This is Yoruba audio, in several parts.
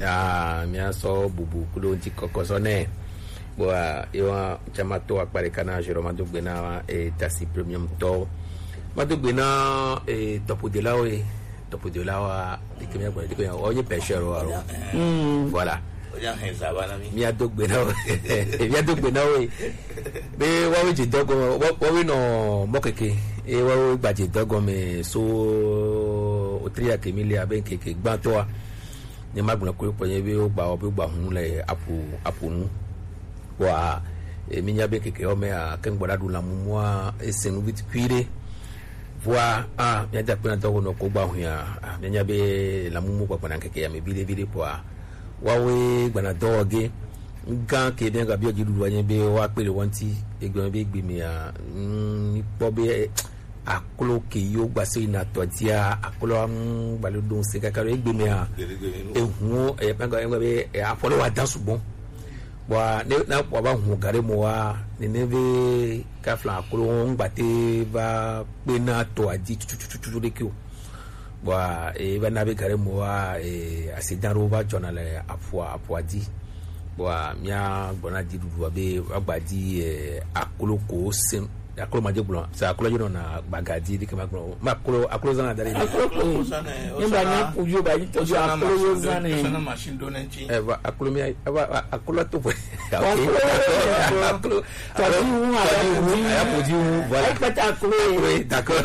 mia so bubu kulo nti kokosone boa yo chama to akpare kana jero madugbe na taxi premium to madugbe na topo de la wa dikemia gba dikemia onye pêcheur aro voilà oja henza bana mi mia dugbe na we be wa we je dogo wa we no mokeke wa we gba je dogo me so o tria kemilia ben keke gba to wa ni magbona ko po yen bi o gba hun le apu nu wa mi nya be keke o me a ken gboda du la mu a esenu bit kwire wa mi ja pe na to no ko gba hun ya mi nya be la mu ko na keke ya me bile po wa we gbana doge gan ke den ga bi oji du wa yen be wa pe le wonti egbon be gbe mi a ni po be akolo ke yo gba se ina to dia akolo baludun se kakaro egbe mi a ehun penga be apolo wa dan sugbon wa na wa ba hun gare mo wa ni nebe ka flan akolo ngba te ba pe na to aji tutututu de ki o wa ba na be gare mo wa accident ro ba journal apu aji wa mia gbona di dudu be agba di akolo ko sem akolo maje bulo sa akolo yo na bagadi di kema akolo zana dare akolo nimba na kujo ba yi to akolo yo zana sana machine donenchi akolo mi akolo to akolo to ya podi voilà akolo d'accord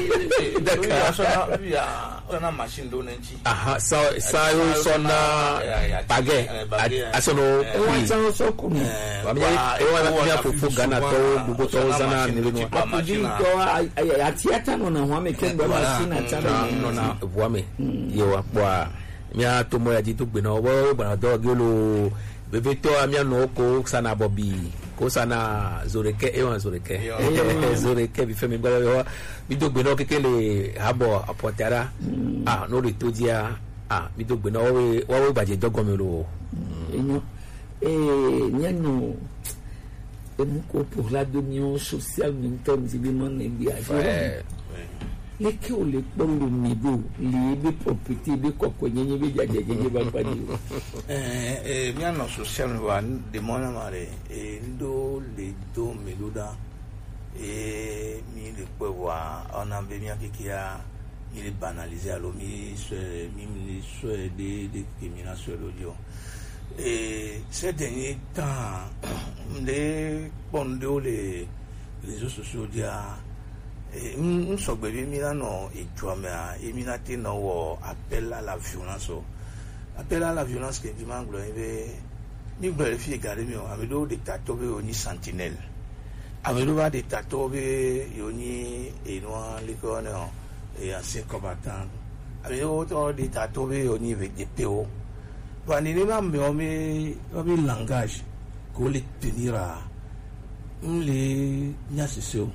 sana machine donenchi sa yo sona bagay asono wa san so kunu wa mi ya fufu gana to bugo to zana ni no apujito atiata no na hwame kembe ba sina tana no na hwame yewa kwa mia to mo ya ji to gbe na wo gba do gelo bebe to amia no ko sana bobi ko sana zoreke zoreke bi femi gba yo bi do gbe na kekele habo apotara no le to dia bi do gbe na wo gbaje dogon mi lo enyo nyano pour la dominion sociale même temps évidemment négligé les que les pour le niveau les propriétés de kokonye be jajeje ba padi miano social wa de mona mare ndo le do meluda mi le pe wa ona be mi akikia il est banalisé alors mi de crimination l'audio. Et ces derniers temps, les réseaux sociaux disent nous sommes Milano et Tuamea et Minati no appel à la violence. Appel à la violence que dimanche ni vérifier garder avec des tatouages au ni sentinelle. Avec des tatouages au ni et noir l'école et anciens combattants. Avec des tatouages au ni avec des PO. Vanilima me langage qu'on les tenira les nyasisio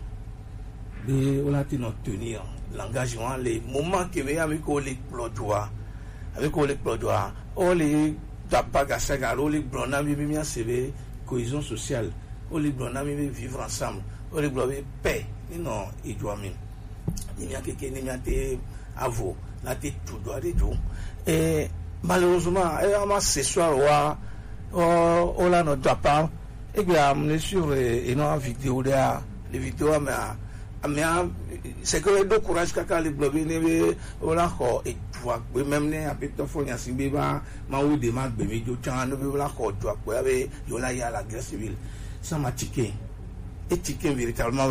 de latino tenir langage les moments que me avec les plodoa avec les plodoa on les tapaga sagalo les blonami bien CV cohésion sociale on les blonami vivre ensemble on les blonami paix non il doit même il y a quelqu'un il y a des avos la tête tout doit de tout et malheureusement, ce soir, on a notre part. Et bien, on est sur une vidéo là, les vidéos, mais c'est que le courage quand les blogs, on a encore, et tu vois, même les apétophonies, à Simbiba, Maou de Mac, Bémi, Dutchan, on a encore, tu vois, il y a la guerre civile. Ça m'a tiqué. Et tiqué véritablement.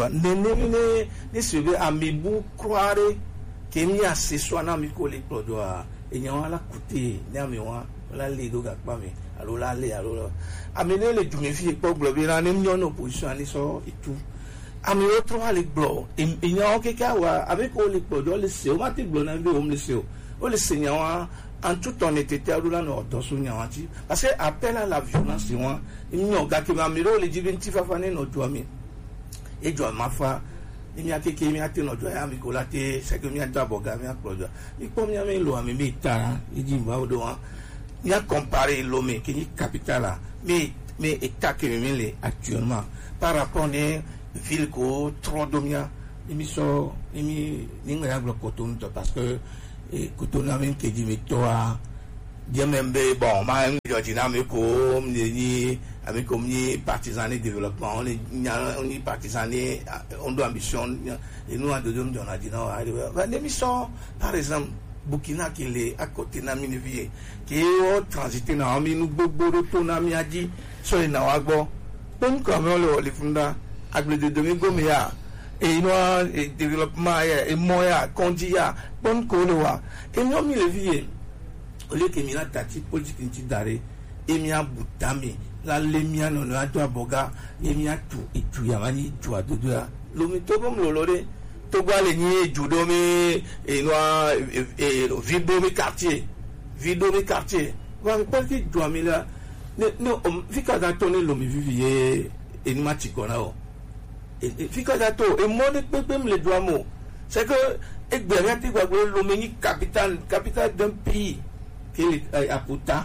Ne se veut à mes bouts croire qu'il y a ce soir dans mes collègues, et n'y a la coûté néanmoins la lido gakpa mais alors la lé alors amener les jumefi pour bloquer la nem yon opposition ani so et tout amener autre les blocs et n'y a aucun cas avec les blocs le c'est au matin bloc na be le c'est au le seigneur en tout honnêteté alors là dans son nyawati parce que appel à la violence moi il n'y a gars qui m'amiro les diventi fafane no tuami et jo mafa il y a quelqu'un qui a été notre amicolaté, c'est que il y a d'abord gagné un produit. Il comme il y a l'eau à mes talents, il dit va au devant. Il a comparé l'homme qui est capital mais état que nous actuellement par rapport à une ville qui trop dominante, il sont il n'y a pas de coton parce que coton a même qui dit mais toi Diemembe bon ma ngi na ko ni avec ni partisan de développement on est partisan on doit ambition et nous en deuxième on a dit non l'émission par exemple Burkina qui est à côté na minivie qui est au transité na mi nous bobo to na mi aji so na wagbo donc comme on le funda agble de domingo ya et nous développement et moya kondia bon ko le wa et nous mi le vie au lieu que mina tati politique nti dare et mia butami la lemia no no ato aboga e mia tu e tu ya mani tu adodo lo mi to bom lolore to gwa le ni judo mi e no vidéo mi quartier wa parce que tu ami la no fika da to ne lo mi vivie e ni mati kona o e fika da to e mo de pepe me le doit mo c'est que e gbere ti gwa lo mi ni capital d'un pays qui est Aputa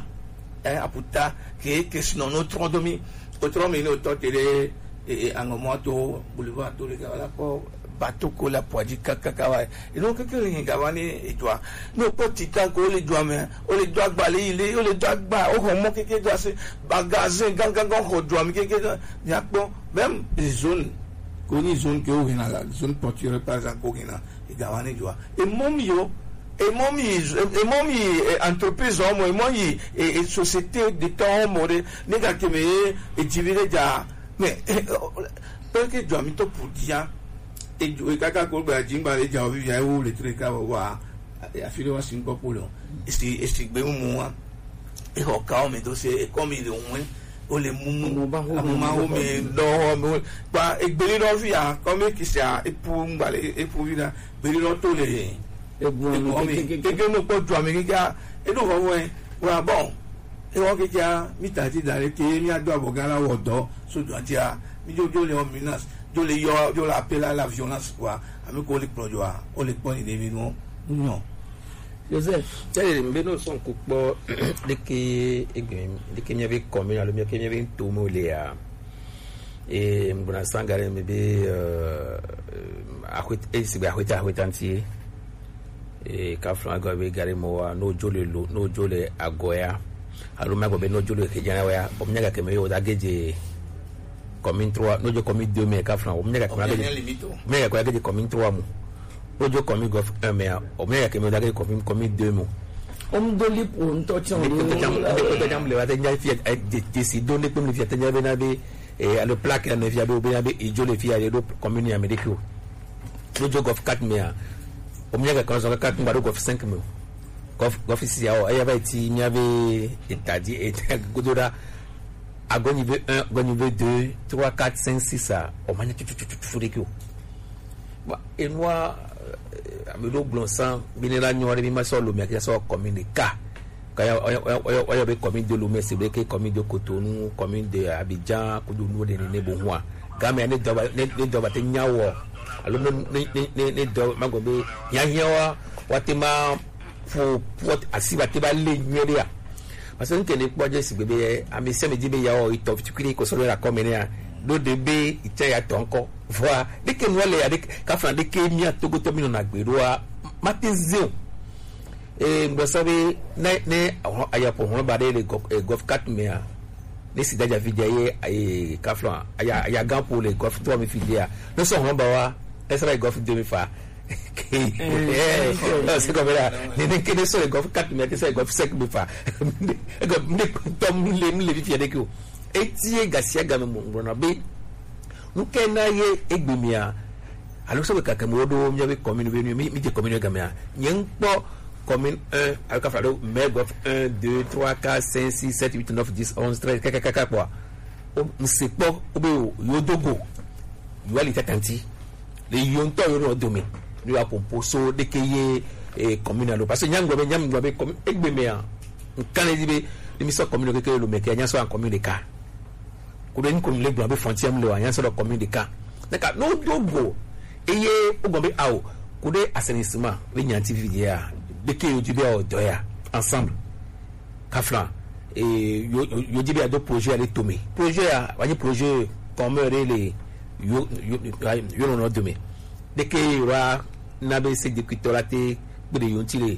qui sinon notre domi autrement notre télé et en moto boulevard tout les gars là pour bateau ko la poadi kakawa et donc que les gars et toi nos petits temps ko les doit mais on les doit balayer on les doit ba au moment que doit se bagager gang ko doit mais que y a bon même les zones qu'on zone que on a la zone portuaire par exemple qu'on a et gars et doit et mon yo et momi entreprise homo et momi et société de temps mode négative et divisé ja mais parce que doit mito pour dia et kaka ko ba jimba le ja obi ya wo le treka wa afile wa Singapour c'est gbe mu wa et ho ka o me do se comme il on les mumu ma o me do ba egbeli no fi ya comme qui ça et pour ngale et pour vida beli no to le quelqu'un ne peut pas mais gars et nous ouais bon et on que ya mita ti dare ke mi ado abogala wodo so do atia mi jojo le menace jo le yo la appel à la violence quoi avec ko le projo o le pon ni mi no non Joseph tell me no son ko po de que mi avait commis le mi que mi avait tomo le a et mbona sangare me be akwit e si ba akwit e kafran agobe gare mo no jole agoya aluma gobe no jole ke jana wa omnyaga ke meyo da geje commune 3 no jo commune 2 me kafran omnyaga ke mega ko geje commune 3 mu no jo commune gof 1 me omnyaga ke meyo da geje commune 2 mu doli pour nto chon le jam le wa te nya fi décide donner comme le fi te nya bena be e le plaque na fi abe bena be e jole fi ale do commune amerique no jo gof 4 me omnyaga kan so ka kumba go 5 mil go fi sia o ayaba ti miabe etadi et godora agoni ve 1 agoni ve 2 3 4 5 6 a o manya tutututu ba enwa amelo blonsan binela nyore bi ma so lo mi so communique kaya oyo be commune de Lomé c'est vrai que commune de Cotonou commune de Abidjan Cotonou de Nebonwa game ne doba te nyawo alo ne do magombe yanyawa watema pour asiba te ba le nyeria parce que ne poje si bebe amese me dibe yawo itof tukiri ko so la komenia do debe itaya tonko voa de que no le ade ka fran de que mi atogo to mi no na gbero a matezio mbo sabe ne aya po hono ba de golf 4 mea ne si daja vidie ay ka fran aya gan pour le golf 3 mi fidia no so hono ba wa esra golf 2 mi fa c'est comme là ne que ne so le golf 4 mea que c'est golf 5 mi fa ne tom le vivie de ko etie gasia game mo na be nu kena ye egbemia alo so ka ka modo myabe commune venu mi je commune gamia nyenpo commune 1 alka fado megof 1 2 3 4 5 6 7 8 9 10 11 13 kaka quoi o msepo obe yodogo yuali tatanti le yonto yo domi ni apompo so de keye commune alo parce nyangwa be commune egbemia nkane dibe mi so commune ke lo meke nya so en commune de ka kudo ni commune le be frontière le wa nya so commune de ka naka no dogo eye ogombe awo kudo assainissement le nyanti vidia de ke yo dibe o doya ensemble kaflan et yo dibe a do projet ale tomé projet a wani projet comme les yo no domi de ke wa na be se de kitolate de yontile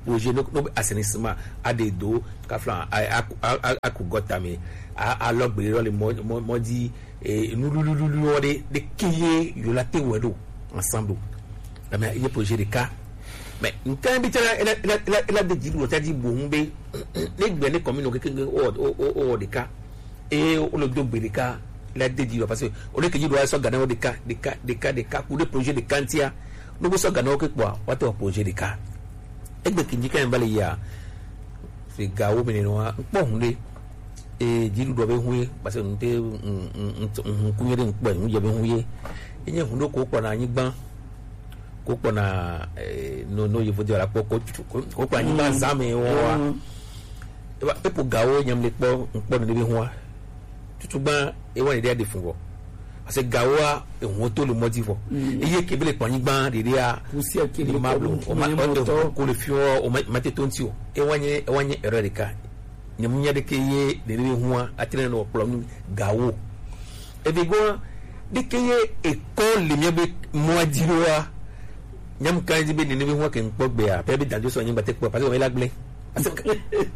projet no assainissement a des do kafla a ku gota mi a lo gbe ro le mo di nulululu de kiye yo la te wedo ensemble mais il y a projet de cas mais nkan bi tara ela de jibu ta di bo nbe le gbe ni commune keke o de cas et o le do gbe de cas la de jibu parce que o le ke jibu so gana de cas pour des projets de kantia no so gana o ke kwa wato projet de cas egbe kinji kan bale ya fi gawo mi no npo hunle jibu do be huye parce que nte kunyere npo nje be huye enye hundo ko kwa na yin gban ko kwa na no yevo de la ko kwa yin ba zame won wa epo gawo nyam le po npo no be huwa tutu gban e won ide de funwo parce que gawo a ehun to le motivo iye ke bele kwa yin gban de dia poussière ke le mablo o ma ko le fio o ma te tontio e wanye erreur nyam nya de ke ye de be huwa atire no problem gawo e be go de ke ye école le mia be mo adiroa nyam kan ji be ni be huwa ke npo gbe a pe be danjo so yin gba te po parce que o la gble parce que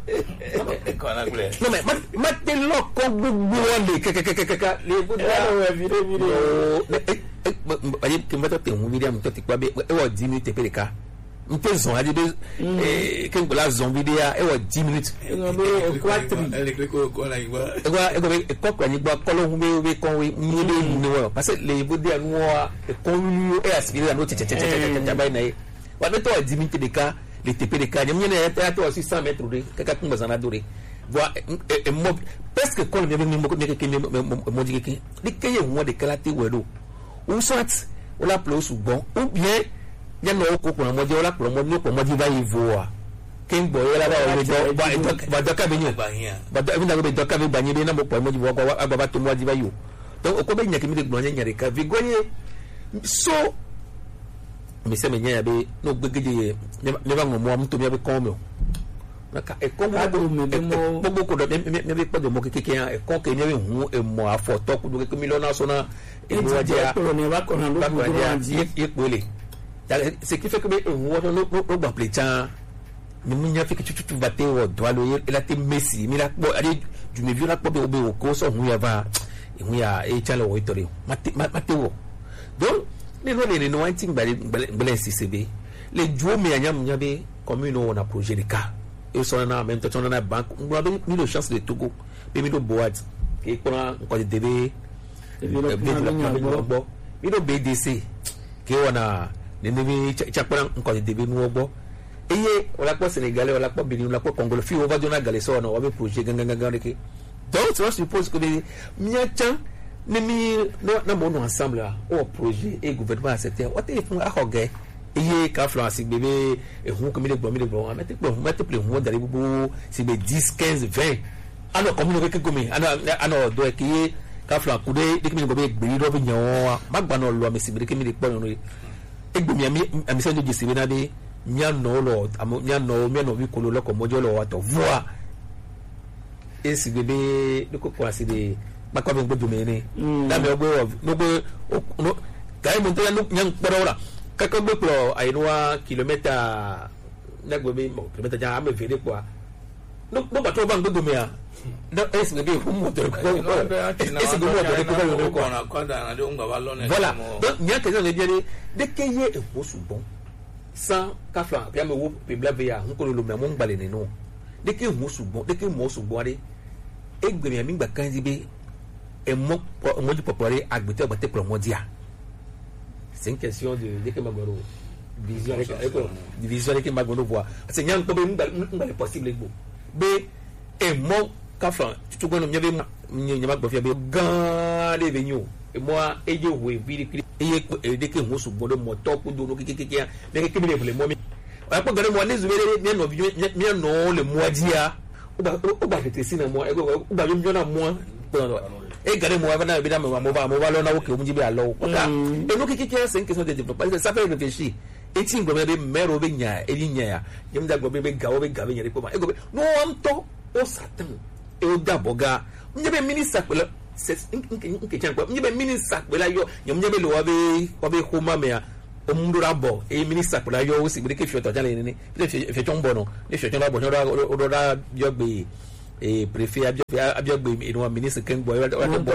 ko na gble non mais ma te lo ko gbogbo le kekekekeka le go da video ayi ke mbato te hu video mto ti pa be e wo 10 minutes pe de ka mte zon adi be ke ngula zon video e wo 10 minutes ko na igba e ko kwa ni gba ko lo hu be kon we ni be ni wo parce que le video nu wa e kon lu e aspire no che ba na e wa be to 10 minutes de ka le TP de ka nyam ne ta to 600 mètres de kaka kumba zana dore voa e mo presque ko le me mo ke mo di ke de ke ye hu de kala te wedo ou soit o la plo su bon ou bien ya no ko ko mo di o la plo mo ni ko mo di ba yivoa ken boy la ba o do ba do ka be nyu ba do mi na go be do ka be ba nyi be na mo po mo di wo ko agba to mo di ba yo donc o ko be nya ke mi de gbon nya re ka vigoye so mi se me nya be no gbegeje ne ba mo am to mi be kon me naka e kon mo ko do me be podo mo keke e kon ke mi hu e mo afoto ku do ke mi lo na so na e mo ja ne ba ko na lo ko e pole ce qui fait que hu no gba plecha ni mu nya fi ke tutu bate wo do alo e la te Messi mi la po ali du me vi la po be o ko so hu ya ba hu ya e chalo wo itori mate wo donc les gens les no anting bale CCB les duo me anyam nyabe commune na projet de cas et so na même temps na banque on a mis de chance de Togo mais mi do boat et qu'on a ko de DB mi do BDC ke wana ne mi chakora ko de DB nu ogbo eye ola ko Sénégalais ola ko Benin ola ko Congo fi over dona gale so na wa be projet ganga ke donc je suppose que miachan ne mi na mo no ensemble au projet et gouvernement accepté o te fun ahoge iye ka influence bebe e hu ko mi le gbo mete ple hu dari bubu si be 10 15 20 ano commune ke gomi ano do e ki ka influence kude de ki mi go be gbe do be nyawo magba no lo mi si be ki mi le po no e gbo mi ami se do jisi be na de mi ano lo mi ano wi ko lo ko mojo lo wa to voix e si bebe de ko kwa si de bakwa be gbodo me ni da me ogbo no kai mo to nyang porora kaka gbe pro ainwa kilomita na gbe me kilomita ja ame fere kwa no ba to ba gbodo me a no es be hu mo to ko es go mo to ko na kwanda na de ngba ba lo ne voilà donc nya ke ne je de ke ye e wo su bon sans ka fla ya me wo pe blave ya hu ko lo me mo ngbale ni no de ke wo su bon de ke mo su bon de egbe mi gba kan ji be et moi du populaire agbeté agbeté pour moi dia c'est une question de que magoro vision que magoro voit c'est nyang ko be ngba possible gbo be et moi ka fa tu go no mye be nyama gbo fi be gan de venyo et moi e je wo viri e de que ho su gbo de moto ku do no kekeke me ke mi le mo mi o ko gare mo ne zubere ne no bi mi no le mo dia o ba de tesina mo e go ba bi na mo e gare mo va na bi na mo va lo na wo ke o mjibe alo ko da e no kiki se nke so de develop parce que ça fait réfléchir e ti ngbo be mero be nya e ni nya ya yim da gbo be gawo be gawe nya re ko ma e go be no amto o satan e o da boga mjibe minister pele nke chan ko mjibe minister pele yo mjibe lo wa be homa me ya omundura bɔ eye minista kpɔla yɔ wosi gbede ke fiɔtɔ jalè nene ne fiɔtɔ bɔ nɔ ne fiɔtɔ la bɔ nyɔrɔ ɔdɔda yɔgbe préfet abiɔgbe enua ministre kɛngbɔ le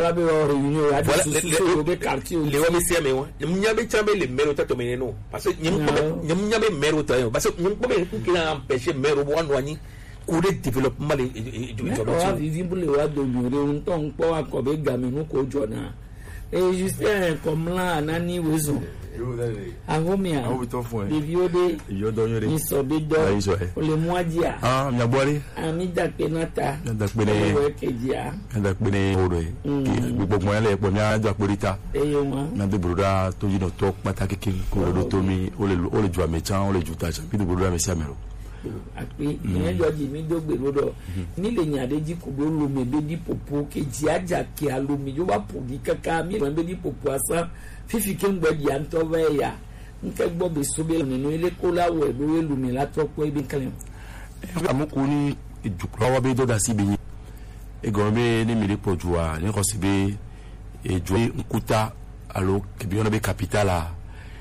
wɔ mi sia mi wɔn nyabe can bɛ le mɛriw tɛ tɛmɛ nenu parce que nyabe mɛriw tɛ yen parce que nyamukpɔmɛ kila empêcher mɛriw bɔ wɔn nɔanyi k'o de développement le jɔlɔ wa visible wa domiore ntɔ nkpɔ akɔbɛ gaminu ko jɔna et justin comme là anani wezo ahomia deviode isobedo ole muajia nyabwari amida penata ndakpene kejia ndakpene oro gbogbo mo yale po mi aja porita eyoma na de broda to yino to pataki kin ko do to mi ole ju amechan ole ju tacha bi de broda me siamero ape ìyẹn jọ di mi dógbe lọ́dọ̀ nílé nyàdéjì kò bó lomi bébí popo kejì ajá kí a lomi yóò bá pò ní kankan mi ìwọ̀n bébí popo asán fífi ké ń gbọ́ di à ń tọ́ bẹ́ẹ̀ yà ń kẹ́ gbọ́ bẹ́ sóbẹ́ nínú ilé kó láwọ̀ ẹ̀ lówó lomi látọ́ pé ibi kẹlẹ̀. àmúkú ní ìjùkúrọ́wọ́ bí dọ́dà síbi yín ẹgọ́n bí ní mìíràn pọ̀ jù wá ní kò sí bí ìjọ nkúta àlọ́ kìbíọ́nà bí kapitala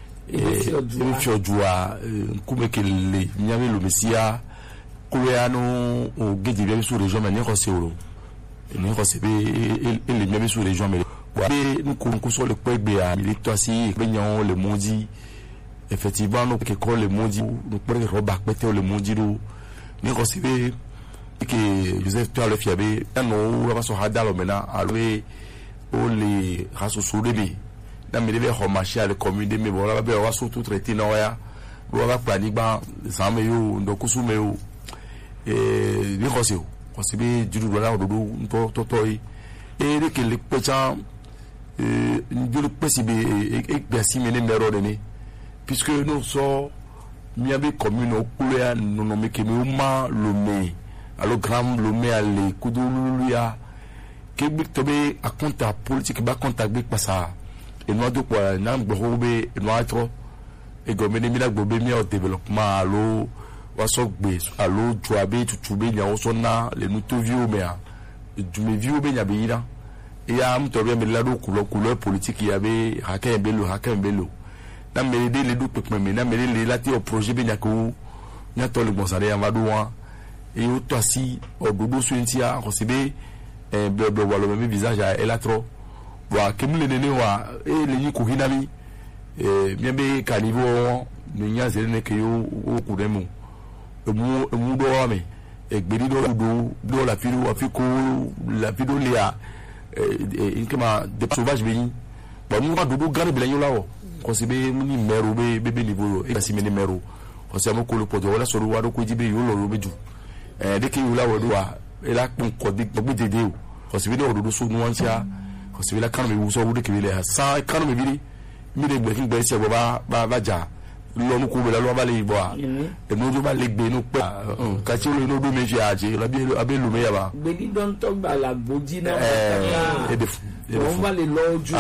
ebi fiɔdua nkumekele nyame lomisia koloya no o geji bi so region me ne ko se oro ne ko se be ele mi so region me wa be nku so le pegbe a mi to si pe nyan le moji effectivement no ke ko le moji no pere roba pete le moji do ne ko se be ke Joseph to le fiabe no wa so hadalo mena alwe o le raso so debe na mi debe homashi ale commune me bola be wa so tout traité na ya bo ba plani ba sama yo ndo kusume yo ni khosio khosibe juru wala do to yi de ke le pecha juru pesibe e gasi me ne mero de ni puisque nous so mi abi commune o kulia no me ke mi ma lo me alo gram lo me ale kudulu ya ke bi to be akonta politique ba contact bi pasa eno do kwa na ngbo be eno atro e gomeni mi na gbo be mi o development alo waso gbe alo joabe tutube nya oso na le nu to view me a jume view be nya be ira e ya mto be me la do kulo politique ya be hakem belo na me de le do pekme me na me le lati o projet be nya ko nya to le gbonsare ya va do wa e o to asi o dodo so ntia ko se be bleu walo me visage a elatro wa kemule nene wa le yi ko hinami miambe kanivo ni nya zele ne ke yo o kudemu emu do wa me egbedi do la fido afiko la fido lia inkema de sauvage be yin ba mu do gare be yin lawo ko se be mu ni mero be niveau e si me ni mero ko se mo ko lo pojo wala so ro wa do ko jibe yo lo beju de ke yo lawo do wa e la pon ko de gbe dede o ko se be do so nu ansia ko se be la kan me wuso wo de ke le ha sa kan me biri mi de gbe kin gbe se ba ja lo nu ko be la lo ba le bo a e no do ba le gbe nu pe ka ti lo no do me fi aje la bi abelu me ya ba gbe di don to gba la gboji na edefu wọ́n bá lè lọ ojú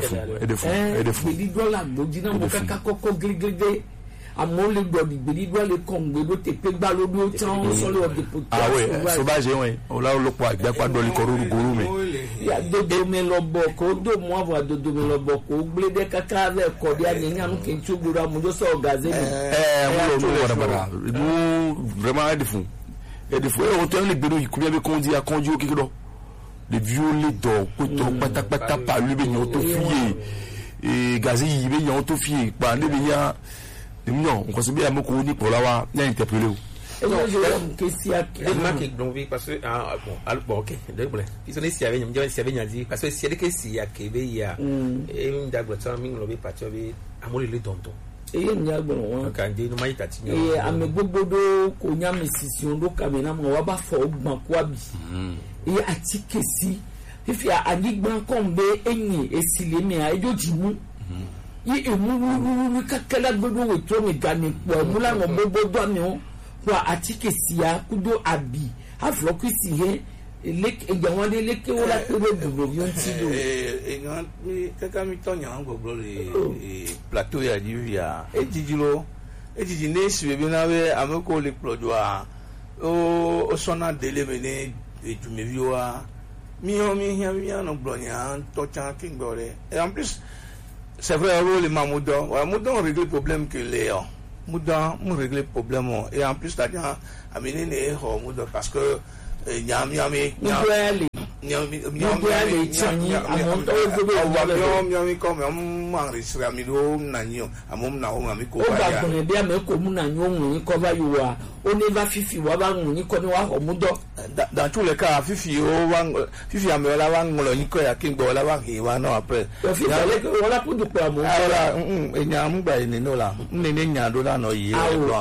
edefu gbe di do la gboji na mo kaka koko gleglegbe àmọ́ lè gbọ́ gbèdí dúró lè kàn gbèdó tèpé gbá lódó tí wọ́n sọ́lé ọ̀dẹ̀ pò tí wọ́n sọ bá ṣe wọ́n ọ̀la olóko àgbàpá dọ́lé kọ́ lórí gorú mi. dodo mi lọ bọ̀ kó dò mú àbọ̀ dodo mi lọ bọ̀ kó gbédé kaka rẹ̀ kọ́ bí àná ìyànú kì í tí ó gbòòrò àmújọ́ sọ̀ gazé mi. mo lọ wàdàbàdà mo vraiment ẹ̀dìfún ẹ̀ tó ń lè gbèdó ìkúbí ẹ̀bí kọ́ńdí akọ́njú kékeré le violer dọ̀ pétọ́ pátápátá pàlú bẹ̀ yàn tó fìyè gazé yìí bẹ̀ yàn tó fìyè pa níbi yàn non on conseille à beaucoup ni pour l'avoir n'a interpellé ou marque donc parce que bon OK d'accord ils sont ici avec nous si avec dit parce que si que si ya kebe ya et ndaglo ça mi lo be parti be amole le tonton e nyagbo won kan de no mai tati e ame gbogbodo ko nya mesisi ndo kamena mo wa ba fo gbon ko abi e atikesi fifi anigban kombe enyi esile mi a ejojimu yi emu kakala gbodo we to mi gani po mu la ngo gbogbodo mi o po atike sia kudo abi afro kwisi he lek ejawan de leke wala pe gbogbo yo nti do ngan mi kaka mi to nyan gbogbo le plateau ya divia ejijilo ejiji ne sibe bi na we ameko le plojo a o sona dele me ne ejumeviwa mi o mi hia no blonya to chan king gore et en plus c'est vrai le Mamoudon Mamoudon régler problème que les Moudon me régler problème et en plus là amener les Moudon parce que nyami comme enregistré amido nanyo amom na o mami ko ba ko be am ko mu nanyo mu ko ba yuwa o ne ba fifi wa ba mu ko ni wa ho mu do dans tous les cas fifi ameola wa ngolo ni ko ya kingbo la wa hiwa no après fifi le ko la pu du pa mu ala enya mu gba ni no la nne nya do la no yi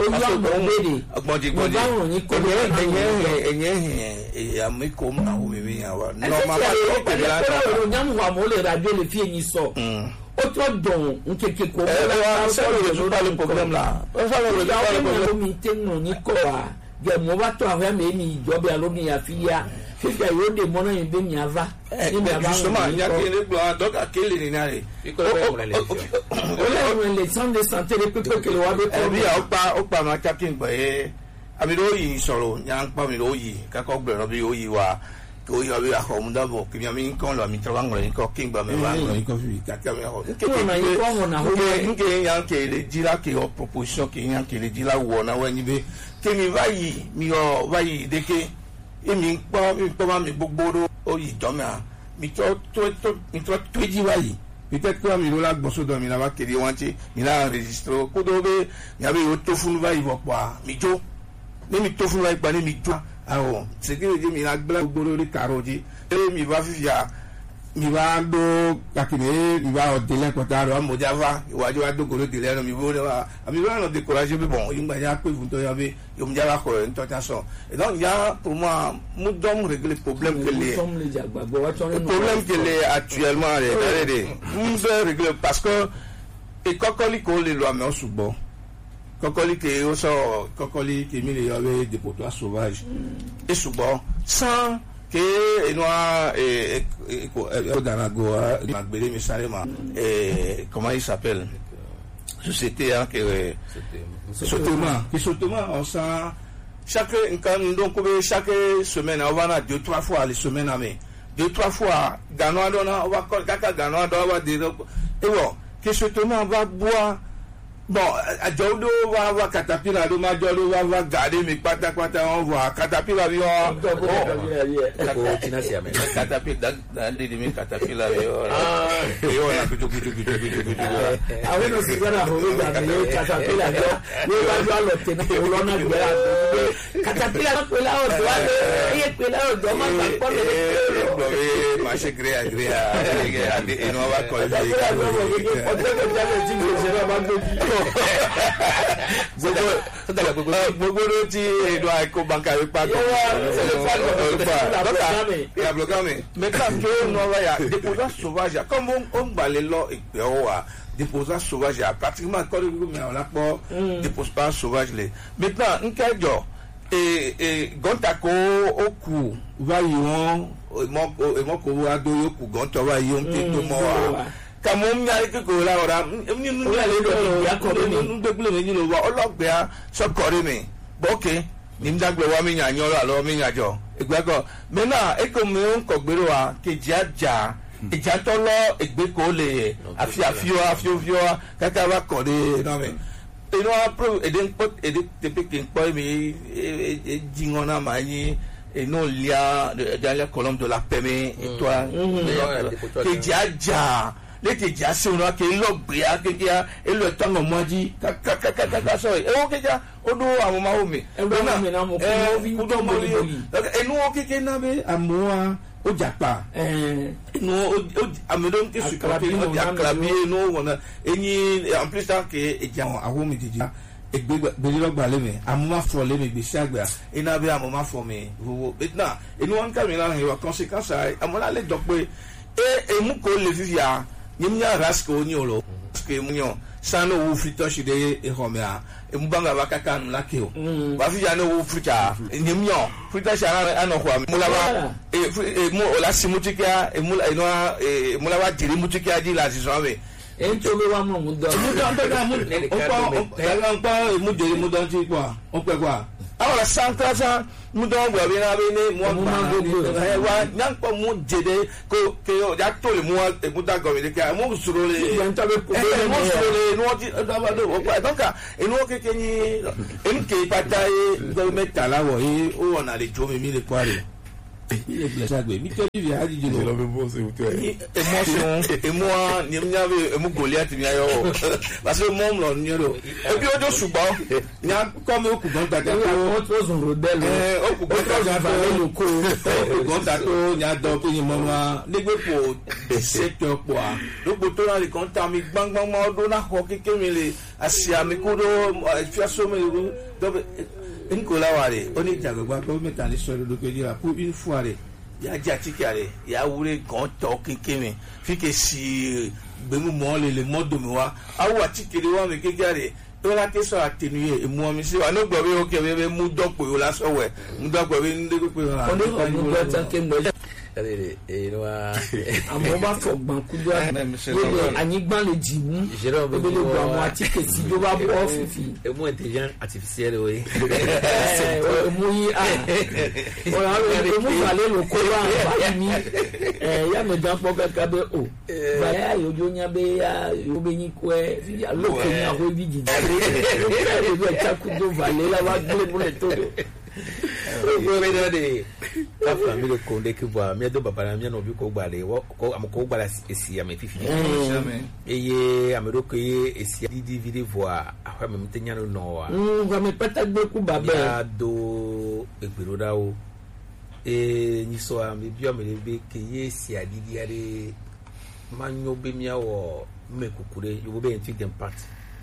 enye ko na o bebe ya wa normalement ko de la ko nyam wa mo le radio le fie ni so autre don nkeke ko ça le problème là ça le problème mi tenno ni ko ba ge mo ba to afa me mi job ya lo ni ya fia fifi yo de mo na yin be mi ava ni mi ava justement il y a qui le blanc donc à quel ni na re le centre de santé le people que le wa be ko bi o pa ma captain gbe ami lo yi sọ̀rọ̀ nya pa mi lo yi ka ko gbe ro bi o yi wa ko yo bi a ko mu da bo ki mi kon lo mi trawa ngore ko king ba me ba ngore ko fi ka ka me ho nke nya ke le jira ke o proposition ke nya ke le jira wo na wa ni be ke mi va yi de ke e mi po ma mi gbogbo o yi do me a mi to ji wa yi peut-être que mi la gboso do mi la ba kere wanti mi la enregistre ko do be nya be o to funu va yi bo kwa mi jo mi to fún wa igba ni mi jo awo sekere je mi la gbla gboro ri karoji mi va fifia mi va do kakine mi va o dele ko ta ro mo java iwájú wa do goro dele no mi bo le wa ami va no décourager be bon yingba ya pe fún to ya be yo mi java ko en to ta so et donc ya pour moi nous devons régler le problème que les problème que les actuellement les nous devons régler parce que et kokoli ko le loi mais subo kokoli ke o so kokoli ke mi le yawe des potois sauvages et souvent sans que noa danago magbele misalema comment il s'appelle société hein que Sotoma on sent chaque semaine on va 2-3 fois les semaines mais 2-3 fois ganoa dona on va kaka ganoa do va dire et bon que Sotoma va boire bon ajodo va catapila do ma jodo va garder mi pátápátá on voit catapila bi o catapila dan de mi catapila bi o yo na kutu awe no sigara ho ga ni catapila yo va jo lo te na lo na gbe catapila ko la o do e pe la o do ma ko le ma se crea e no va con gbogbo ló ti èdò àìkó banka yìí pàtó la blogame maintenant que no vaya déposant sauvage comme on balé lọ ìpè wa déposant sauvage pratiquement quand mais on l'a pas déposant sauvage les maintenant nkejo et gontako oku va yon mo ko wa do yoku gonto va yon te to mo wa kamom nya ke ko la ora ni nu ya le do ya ko ni de bule ni lo wa ologbe a so kore mi boke ni mdagbe wa mi nya yan lo mi nya jo egbe ko me na e ko mi on ko gbero wa ke jaja ija to lo egbe ko le afio kaka wa ko de no me e no apro e den pot e de pikin po mi e jingona ma yin et non lia dans la colonne de la peme et toi ke jaja le ke jase no ke lo bria ke ya e lo tango moji ka so e o ke ja o do amoma o mi e na mo ko vi do mo e no ke na be amoa o japa no o amedon ke sukapi o jaklabi no wona eni en plus tant que e ja awo mi dija egbe lo gba le mi amoma fo le mi gbe sagba ina be amoma fo mi wo maintenant eni won ka mi la he wa conséquence amola le dope e mu ko le vivia nyimnya rasko ni olo ke munyo sano wu frito shide e homea e mbanga bakaka nlake o ba fi ya no wu frita nyimyo frita shara ano kwa mulaba e mu ola simutikia e mula eno e mulaba diri mutikia di la sisobe ento be wa mu do mu do ndo mu o pa mu diri mu do ti kwa o pe kwa awara sankra sa mu don gwa bi na be ne mo ma wa nyan ko mu jede ko ke yo ya to le mu mu da go le ka mu suro le yan ta be ko mo suro le no ti da ba do ko donc enu ke ke ni en ke pata e go me tala wo e o na le jo mi le kware il est blessé mi te di ha di jo lo be bo se uto emotion et moi ni mi ave mu Goliath mi ayo parce que mom lo ni ro e bi ojo ṣùgbọ́n ni ko me ku don ta ko o zun rodel o ku don ta fa lo ko o don ta to ni ado pe ni mo wa legbe po se to po a lo po to na le kon ta mi gbangban mo do na ko keke mi le asia mi ko do fi aso mi do Nicolas Ware, on est dialogue comme mettant les sols de dire pour une fois ya jatiki ale ya wure kan to kekeme fi ke si gbemu mo le modo mi wa awu atiki le wa me kekare to la te so attenuer e mo mi se wa no gbo be o ke be mu dopo yo la so we mu dopo be nde ko pe wa on est on doit tanker mo allez et noa amo ba fo gban kudo ani gban le ji mu Jérôme be le gban mo atiki ti do ba bo fifi et moi intelligence artificielle oui mo yi a o la mo fale lo ko wa ba mi ya me dan po ka be o ba ya yo jo nya be ya yo be ni ko e ya lo ko nya ko bi ji o be ta ku do vale la wa gbele mo le to de la famille Condé qui voit mieux de papa mieux no bi ko gbale ko am ko gbala esi am fifi eye am do ko esi di video voir ahwa me mtenya no wa va me pata gbe ku babe ya do egbero da o ni so am bi am le be ke esi adidi are manyo be mia wo me kukure yo be en impact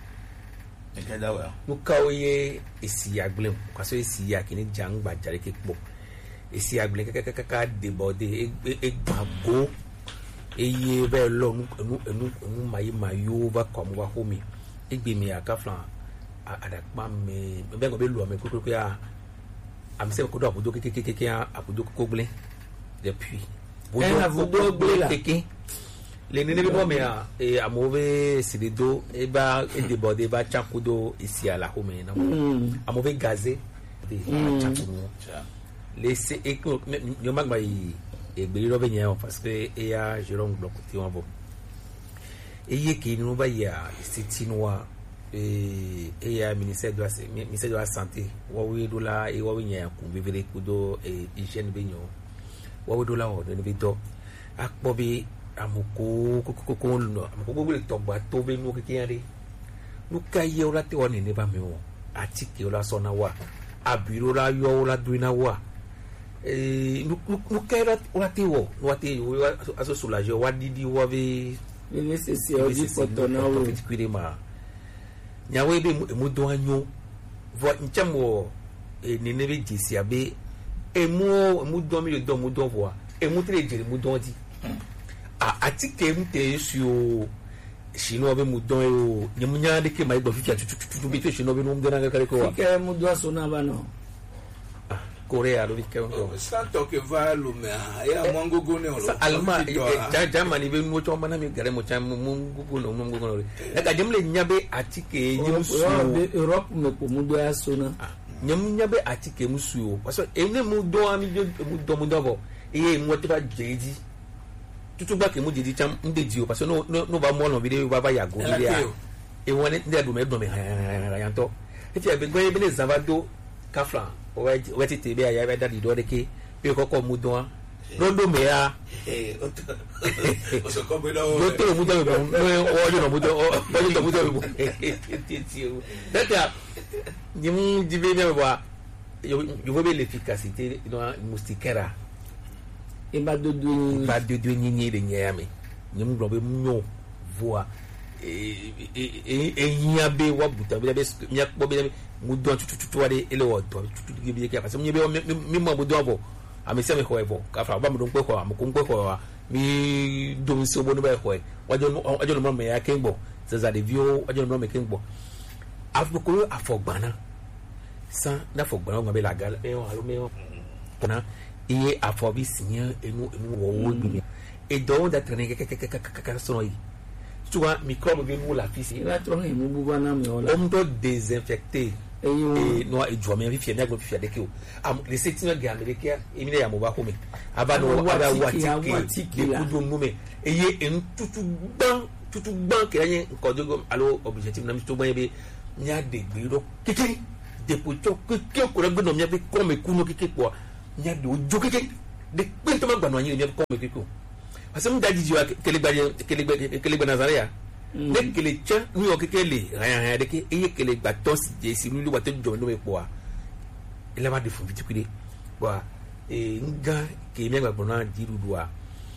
nukaoye esi agblem kwaso esi akini jangba jare kekpo esi agblem kaka debode egbago eye be lo enu mayo ba kwamwa homi egbemi akaflan adakpa me be go be lu ame kokoko ya amse ko do abudo kekeke abudo kokogble depuis abudo gble la keke le nene be bo me e amove sidido e ba debode ba chakudo isi ala home na amove gazé de chakudo le se e yo magba e gberi ro be yen parce que e ya Jérôme bloc ti won bo e ye ki ni ba ya sitinwa e ya ministère de la santé wa wi do la e wa wi yen ku bevere kudo e hygiène be nyo wa wi do la o de be do akpo bi amoko kokoko no amoko gbogbo le togba to be nu kekere nu kaye o la te woni ne ba mi o atike o la so na wa abiro la yo o la duina wa nu kaira o la te wo no te aso soulager wa didi wa be le c'est o di poto na o fitikire ma nyawe be mu do anyo vo nchamo ni ne be jisi abe mu do mi do mu do vo mu tre jere mu do di atike mte su shino be mudon yo nyamunya de ke mai gbo fifi atututu bi to shino be no mdona ga kare ko wa ke mudo so na ba no Korea lo ke ko santo ke va lo me ya mongogo ne o alma jamani be no to mana mi gare mo cham mongogo no mongogo no daga jemle nyabe atike nyim su Europe me ko mudo ya so na nyamunya be atike musu yo parce ene mudo ami mudo bo e mo te ba jeji tutugba ke mu didi cham ndeji o parce no ba mo no bi de ba ya go bi ya e won ne do me yanto e ti e be gbe le zavado kafla o we ti be ya be dadi do de ke pe koko mu don rondo me ya o so ko be lo do to mu do o yo no mu do o yo mu do ti o data ni mu jibe me ba yo be l'efficacité no moustiquaire e ba dodo ni de nyame nyum gbo be nyo voa nya be wa buta be nya kpo be mu do tutu wa de ele wo do tutu ge bi ke parce mi be mi mo do bo ami se me ko e bo ka fra ba mu do ko am ko ko mi do mi so bo no be ko e wajo no me ya kengbo za de vio wajo no me kengbo afu ko afogbana san na fogbana ngo be la gal e o alo me na iye afobi sinya enu wo dumi e do da trene ka so yi tu vois microbe be mu la fisi la tron e mu buba na me ola on doit désinfecter no ejua me fifia na go fifia de ke o le setina ga america emi na ya mo ba ko me aba no aba watiki de kudo mu me eye en tutu gban ke yin ko dogo alo objective na mi to gban be nya de gbe ro keke de pocho keke ko re gbe no mi be ko me kuno keke po nya de ojo keke de pe to ma gba no yin mi ko me keke o asem daji jiwa kele Nazaria de kele cha New York kele ran de ke eye kele gba to si je si lu wa to jo no me po a ele ma de fun bitikide wa nga ke mi gba na diru duwa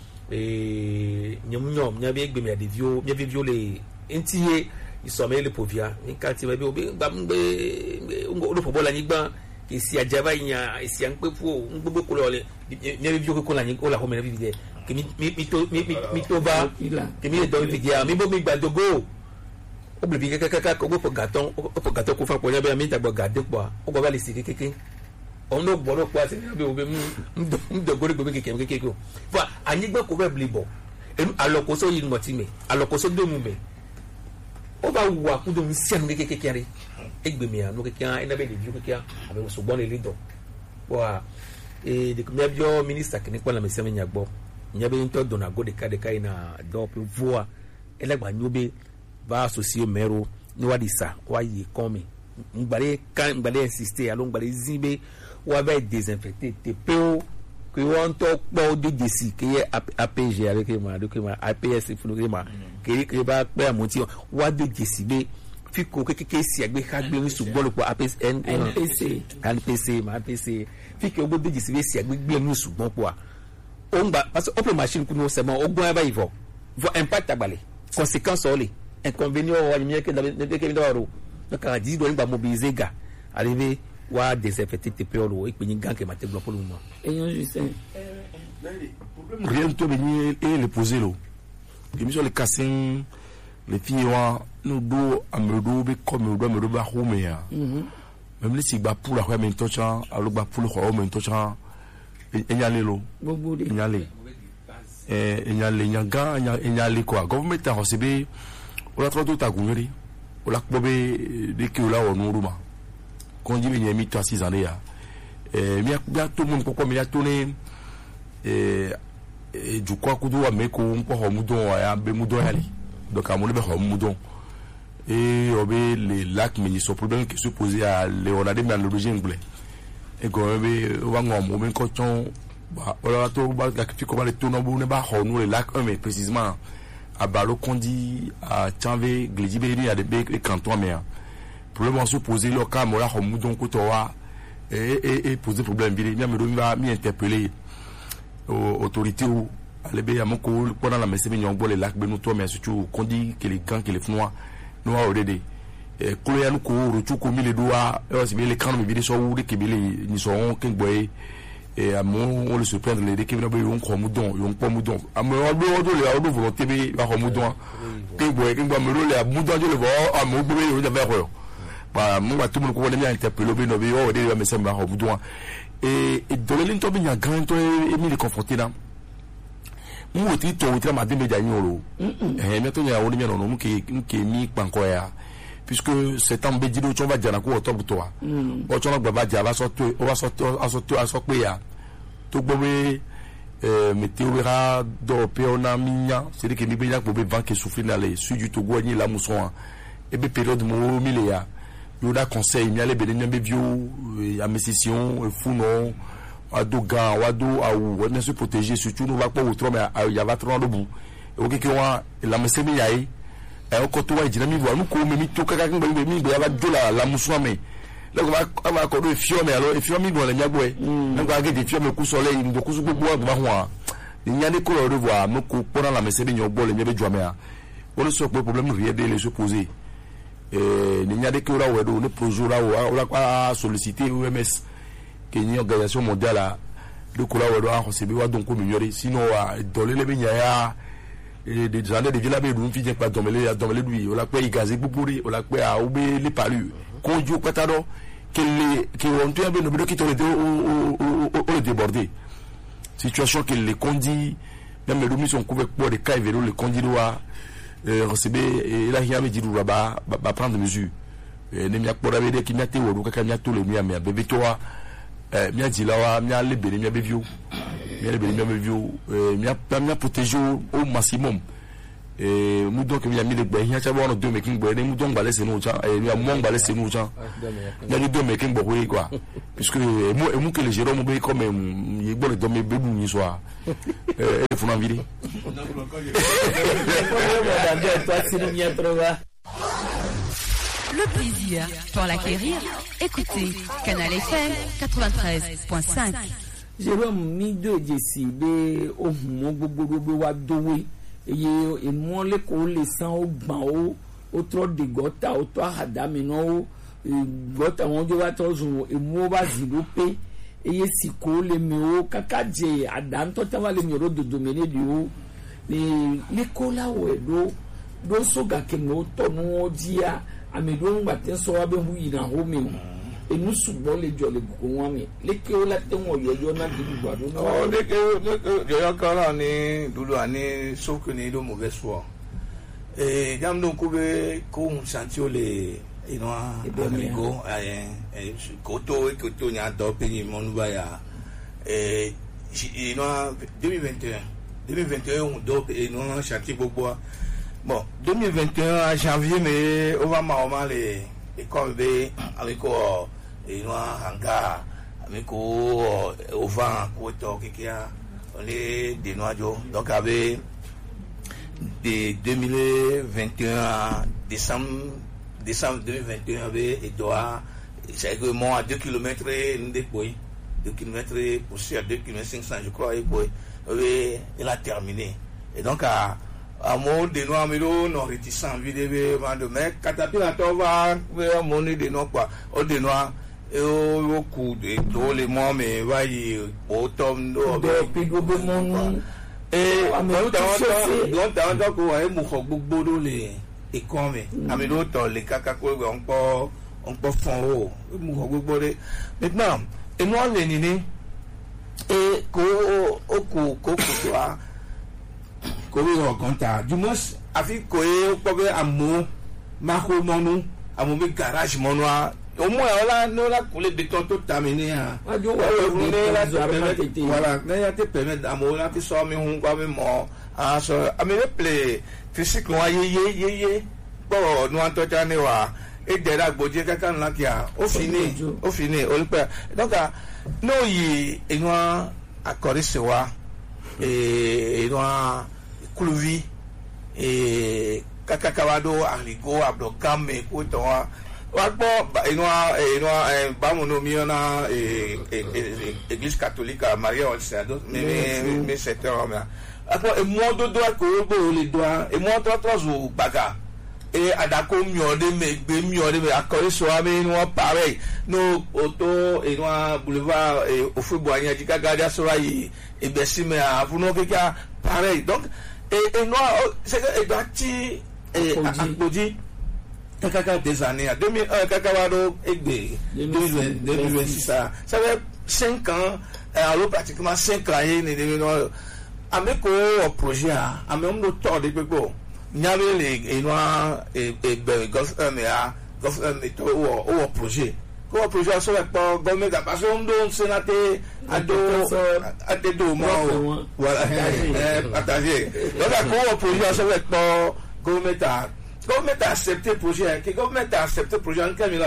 nyom nya be gbe mi ade vio mi be viole entie isomele povia nka ti be obi gba mbe o fo bola ni gba ke si ajaba yin esi an pe fu o ngbo ko lo le mi be vio ko la ni o la ho me bi de ke mi to ba ke mi do vi dia mi bo mi gba dogo o ble bi kaka ko bo gaton ko fa po nya be mi ta gbo gade po o gbo ba le si keke on no gboro po ati be obe mu do gori gbe keke ko fa anyigba ko be blibo alokoso yin moti me alokoso do mu me o ba wa ku do mi si anu keke re egbe mi anu keke ina be le ju keke abe so gbon le do wa de ko mebio minister kini kwa la me se me nyagbo nyabe into do na go de ka ina do pe voa elegba nyobe ba associé mero ni wadisa wa yi komi ngbale insister alo ngbale zibe wa ba désinfecter te peo que won to po de desi que APG avec ma APS funu ma que ba pe amoti wa de desi be fi ko keke si agbe ka gbe ni sugbon lo po APS NPC ma APC fi ke ogbo de desi be si agbe gbe ni sugbon po a o ngba parce que open machine ku no se mo ogbon ba ivo vo impact agbale conséquence ole inconvénient o wa mi ke da ro donc a dit do ngba mobiliser ga arriver wa désinfecter te peolo e pinyi ganke mate glo pour le moment eyon Justin rien to benyi et le poser lo émission le cassin les filles wa no do amedo be comme do amedo ba home ya même les sigba pour la même tocha alo ba pour le ho même tocha enyale lo bobo de enyale nyaga enyale quoi government a recebe o la trop ta gumeri o la bobe de ki o la onu ruma quand dit il y a mis 6 années il y a tout le monde pourquoi il y a tourné du quoi que doit mais qu'on peut remoudon à bemoudon aller donc à mon be remoudon et obé les lacs mais ils sont problème qui se poser à Léonard mais à l'origine anglais et quand on va ngom moment quand bah voilà tout bah la qui comment les tourner bon ba les lacs mais précisément à Balo Kondi à Tchanvé Glidibéri à des cantons mais problème se poser le cas moi là moudon ko to wa et poser problème bi mi amedo mi interpeller autorité ou alebe ya moko pendant la messe mi nyongbo le lac benu to mais surtout Kondi que les gants que les fnois no wa odede ko ya nu ko rochu ko mi le doa e aussi les kan mi bi so wu de ke bi le ni so on ken boy et à mon on le surprendre les que bi on ko moudon yon po moudon amo do le a do volonté bi ba ko moudon ken boy ken ba me le a moudon je le vo amo gbe yo de ver bah moi tout le monde connaît bien interpellé bien obé oh des mais ça m'a besoin et dans le lento bien grand to et mis les confronter là moi tu to ma dembe janyoro mais to ya woni bien non qui mi panko ya puisque c'est en bedilo tu va jana ko otobu to wa o to na gba ja ba so to o wa so pe ya to gbobe météo vera do pe ona minya c'est que ni be ya gbobe vent qui souffle là les sud du Togo ni la mousson et be période mo milia yoda conseil mi ale be nyambe bio ya mécision funo adoga wado awu on se protéger surtout no va pas outro mais ya va trop lobu e o que wa la mesemi yae e o ko to wa jina mi vo anu ko me mi to kaka ngbe mi be ya ba dola la muso me le ko va ko do fio me alo e fio mi go le nyagbo e na ko age de fio me ku so le ndo ku su gbogbo agba ho a ni nyane ko ro vo a mo ko pona la mesemi nyogbo le nyebe jwa me a o le so problème rien de les se poser ni nyade ke ora wedo ne projet ora kwa solliciter OMS que ni organisation mondiale de kola wedo a receber wa donc ko mignori sinon dolé le benya ya des années de villa be dun fi je pa domele lui ola pe igazé buburi ola pe a obe le palu konju patado que on tu be no be ki to le déborder situation que les conduit même les missions couvert pour des cas vélo les conduit doit receber et là il y a me dit ba prendre mesure ne mia kpora be de ki mia te woru kaka mia to le mia bebe to wa mia dila wa mia lebe mia bevio mia protéger au maximum mu donc mia mi de gbe hia cha bo no do making gbe ne mu donc balé c'est nous cha mia mo balé c'est nous cha mia do making bo oui quoi puisque mu que le Jérôme be comme il bo le do me bebu ni soir il faut envier Le plaisir pour l'acquérir, écoutez Canal FM 93.5. Jérôme mi do jesi be ohun gbogbo wa dowe eye emo le ko le san o gban o tro de gota o to adami no gota won jo wa to zun emo ba zilope eye siko le mi o kakaje adan to ta wa le mi ro dodo me ne di o ni ko la we do so ga ke no to no dia amedo ngba te so wa be hu ina ho mi enu sugbon le jo le gugu won mi leke o la te won yoyo na di gbado no leke yoyo kara ni dulu ani soku ni do mauvaise foi jam do ko be ko un santi o le ino amigo koto nya do pe ni monu ba ya ino 2021 on do ino chantier gbogbo bon 2021 à janvier mais on va ma les comme be avec ino hanga avec au vent ko qui a on est des noiseaux donc avec de 2021 à décembre 2021 avec Edouard c'est vraiment à 2 km de Boy 2 km pour sur 2 km 500 je crois et Boy il a terminé et donc à mon de noix milo non réticent vidéo de mec catapila to va mon de noix quoi au de noix et au coup de tous les mois mais va y automne de pigo be mon et donc ko ay mu ko gbogbo do le e kon me amelo to le kaka ko on peut fond haut mu ko gbogbo de maintenant et moi le nini et ko toi ko we rencontre du moins avec ko e ko be amu mako monu amu be garage monu au moins là nous la couler béton tout terminé voilà n'a te permettre amu la ti so mi hun kwa mi mo a so ami le play physique wa ye bo nous en tout année wa et de la gboje kaka nla kia au fini au le père donc no yi enwa akori sewa et enwa Kuluvi et kakakawado aligo abdokam et kotoa wakbo enwa bamono miona église catholique Maria Olsado mais c'est homme après et moi do ko bo le doigt et moi trois jours baga et adako miode me akori so ame no pareil no auto et no boulevard et au feu boigna di kagadia so yi et besime avuno keka pareil donc et non c'est que doit-il applaudi kaka des années à 2001 kakawado egbe 2026 ça fait 5 ans alors pratiquement 5 ans et non avec au projet à même le temps de gbogbo nyame les noir et government au projet ko projet so pa government da parce on don sénateur ado do mo voilà partager donc ko projet so pa government a accepté projet que government a accepté projet en Camila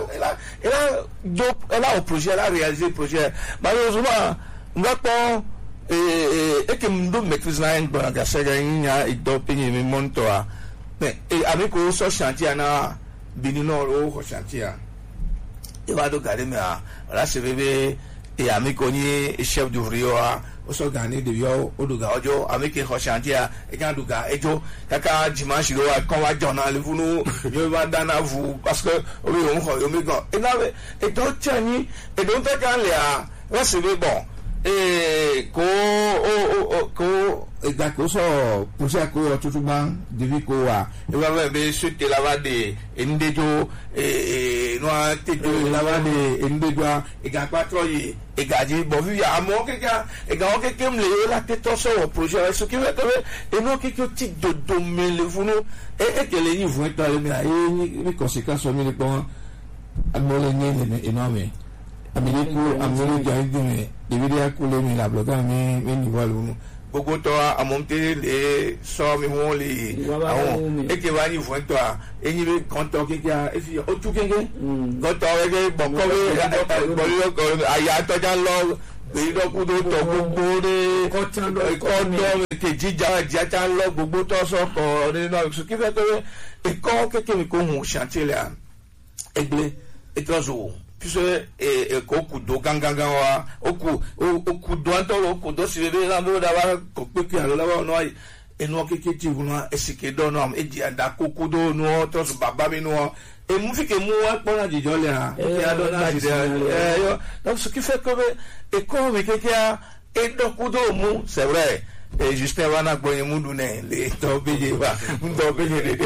elle a au projet elle a réalisé projet malheureusement on va pas et que nous maîtrise la une bonne gasagna et doping mi montoa mais et avec au so chantier na binino au chantier et va donc garder mais là c'est bébé et avec oni chef d'ouvrier au so gagner de yo au duga ojo avec au chantier et quand duga ejo kaka dimanche lo quand va journal vous nous je va dans à vous parce que oui on me et là et donc tiani et donc quand là c'est bon et ko ìgbà kó sọ pòṣẹ kó yọ tuntun gbá débi kó wà. ìwà bẹ́ẹ̀ bẹ́ẹ̀ sọ́tẹ̀ làwádìí ẹ̀ńdẹ́jọ́ inú àtẹ̀jọ́ làwádìí ẹ̀ńdẹ́jọ́ ìgbà pàtó yìí ìgbàjì bọ̀ fífi àmọ́ kékeré ìgbà wọn kékeré mi lè yẹ láti tọ́ sọ̀rọ̀ pòṣẹ ẹ̀ sọ́kí fẹ́ kẹ́fẹ́ inú kékeré ti dòdò mi lè funu ekele yìí fún ẹ̀tọ́ ẹ̀ mi à yé ní kọ̀síkásọ̀ mi lè pọ́n amọ̀lẹ̀ ní inú àmì amílẹ́kù amílẹ́jà ìdùnnú ìbílẹ̀ akúlẹ̀ mi làbọ̀gá mi nìwà lónú. gbogbo tọ́ àmọ́tẹ́lẹ̀ lè sọ mi wọ́n lè àwọn èké wa ní ìfún ẹ̀tọ́ à ẹ̀yìn bẹ kọ́ńtọ́ kékeré ẹ̀fì ọtún kékeré kọ́ńtọ́ ẹ̀kẹ́ bọ̀kọ́wé àyà àtọ́jà lọ gbèdọ́kúndó tọ́ gbogbo ní kọ́ńtọ́ kejì jájà lọ gbogbo tọ́ sọ́kọ̀ nínú àgbẹ̀sọ kíkẹ́ tó ẹ̀kọ́ kékeré kò hùn ṣàtìlẹ̀ ẹgbẹ́ ẹ̀tọ́sọ̀ puisque ko kudo gangan wa okudo antoro okudo sirebe na do da wa ko pepe alo lawa no ai enu okeke ti wona esike do no am eji ada kokudo no to so baba mi no e mu fi ke mu wa pona jijo le ha e ado na jide yo donc ce qui fait que e ko mi keke a e do kudo mu c'est vrai et Justin va na gboyin mundu ne le to beje ba ndo beje de